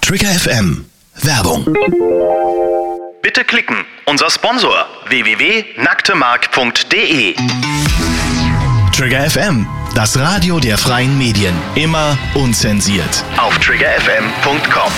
Trigger FM. Werbung. Bitte klicken. Unser Sponsor www.nacktemark.de. Trigger FM, das Radio der freien Medien. Immer unzensiert. Auf triggerfm.com.